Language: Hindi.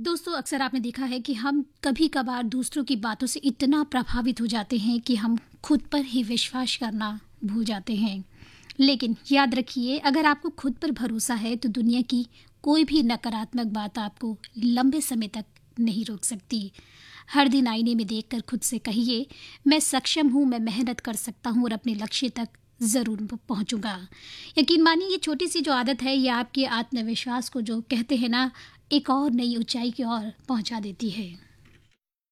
दोस्तों, अक्सर आपने देखा है कि हम कभी-कभार दूसरों की बातों से इतना प्रभावित हो जाते हैं कि हम खुद पर ही विश्वास करना भूल जाते हैं। लेकिन याद रखिए, अगर आपको खुद पर भरोसा है तो दुनिया की कोई भी नकारात्मक बात आपको लंबे समय तक नहीं रोक सकती। हर दिन आईने में देखकर खुद से कहिए, मैं सक्षम हूँ, मैं मेहनत कर सकता हूँ और अपने लक्ष्य तक ज़रूर पहुँचूँगा। यकीन मानिए, ये छोटी सी जो आदत है, ये आपके आत्मविश्वास को, जो कहते हैं ना, एक और नई ऊंचाई की ओर पहुँचा देती है।